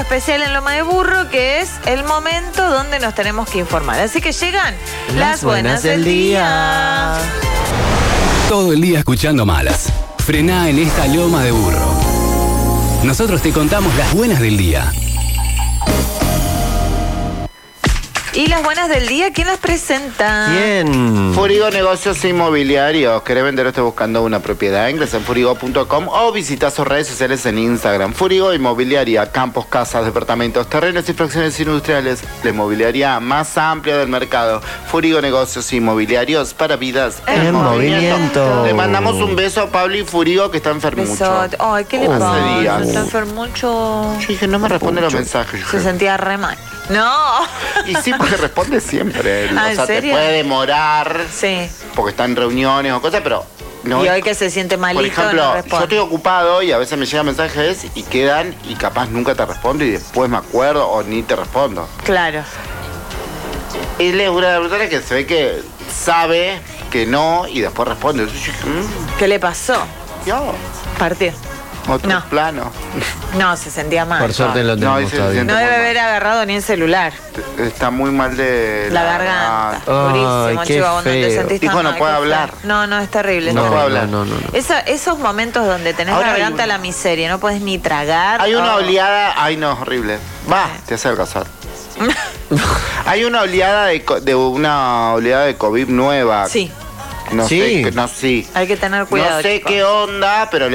especial en Loma de Burro, que es el momento donde nos tenemos que informar. Así que llegan las buenas del día. Todo el día escuchando malas. Frená en esta Loma de Burro. Nosotros te contamos las buenas del día. Y las buenas del día, ¿quién las presenta? Bien. Furigo Negocios Inmobiliarios. ¿Querés vender o estás buscando una propiedad? Ingresa en furigo.com o visita sus redes sociales en Instagram. Furigo Inmobiliaria, campos, casas, departamentos, terrenos y fracciones industriales. La inmobiliaria más amplia del mercado. Furigo Negocios Inmobiliarios para vidas En movimiento. Le mandamos un beso a Pablo y Furigo, que está enfermucho. Besote. Ay, ¿qué le Hace pasa? días. Está enfermucho. Yo dije, no me responde los mensajes. Yo Se dije, sentía re mal. No. y sí, porque responde siempre. Ah, o ¿en sea, te serio? puede demorar Sí. porque está en reuniones o cosas, pero no. Y hoy que se siente malito, Por ejemplo, no yo responde. estoy ocupado y a veces me llegan mensajes y quedan y capaz nunca te respondo y después me acuerdo o ni te respondo. Claro. Él es una persona que se ve que sabe que no y después responde. Entonces yo dije, ¿Qué le pasó? yo, Partió. otro No. plano. No, se sentía mal. Por suerte lo tenemos dice, todavía. No muy debe mal. haber agarrado ni el celular. Está muy mal de La garganta. Ay, Durísimo, qué chico, vos no te feo. sentís Dijo, tan no mal, puede qué feo. hablar. No, es terrible. No es puede terrible. hablar. No. Esos momentos donde tenés Ahora la hay garganta a una- la miseria, no podés ni tragar. Hay una Oh. oleada, ay no, es horrible. Va, te hace casar. Hay una oleada una oleada de COVID nueva. Sí, No Sí. sé, no sí. hay que tener cuidado. No sé chicos. qué onda, pero